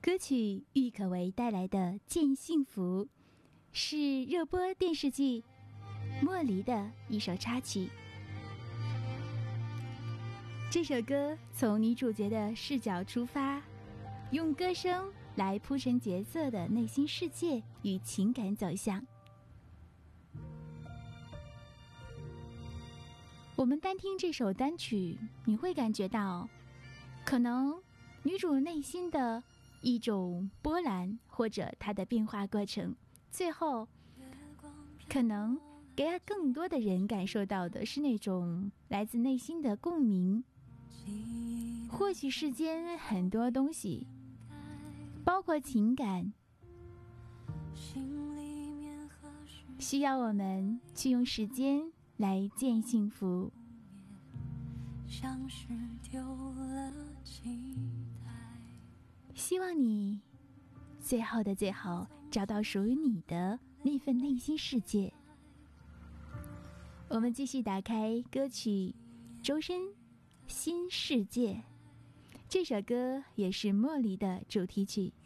歌曲郁可唯带来的《见幸福》是热播电视剧《莫离》的一首插曲。这首歌从女主角的视角出发，用歌声来铺陈角色的内心世界与情感走向。我们单听这首单曲，你会感觉到可能女主内心的一种波澜，或者她的变化过程，最后可能给更多的人感受到的是那种来自内心的共鸣。或许世间很多东西，包括情感，需要我们去用时间来见幸福。像是丢了期待，希望你最后的最后找到属于你的那份内心世界。我们继续打开歌曲周深新世界，这首歌也是莫离的主题曲。